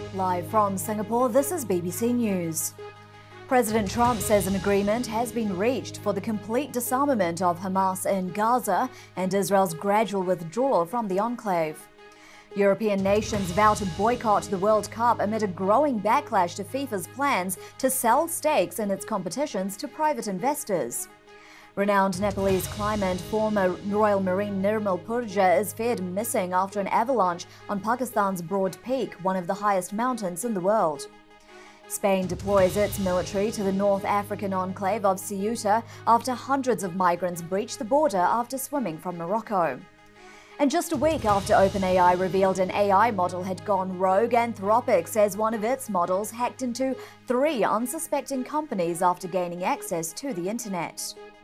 Live from Singapore, this is BBC News. President Trump says an agreement has been reached for the complete disarmament of Hamas in Gaza and Israel's gradual withdrawal from the enclave. European nations vow to boycott the World Cup amid a growing backlash to FIFA's plans to sell stakes in its competitions to private investors. Renowned Nepalese climber and former Royal Marine Nirmal Purja is feared missing after an avalanche on Pakistan's Broad Peak, one of the highest mountains in the world. Spain deploys its military to the North African enclave of Ceuta after hundreds of migrants breached the border after swimming from Morocco. And just a week after OpenAI revealed an AI model had gone rogue, Anthropic says one of its models hacked into 3 unsuspecting companies after gaining access to the internet.